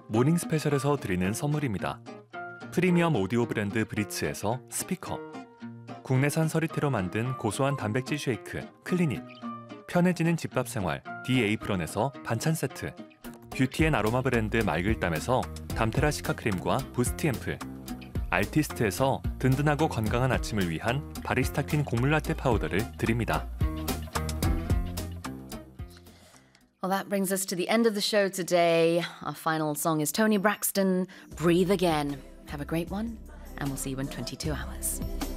모닝 스페셜에서 드리는 선물입니다. 프리미엄 오디오 브랜드 브리츠에서 스피커, 국내산 서리태로 만든 고소한 단백질 쉐이크 클리닛, 편해지는 집밥 생활 D-에이프런에서 반찬 세트, 뷰티앤 아로마 브랜드 말글담에서 담테라 시카 크림과 부스트 앰플, 알티스트에서 든든하고 건강한 아침을 위한 바리스타 퀸 곡물 라떼 파우더를 드립니다. Well, that brings us to the end of the show today. Our final song is Toni Braxton, Breathe Again. Have a great one, and we'll see you in 22 hours.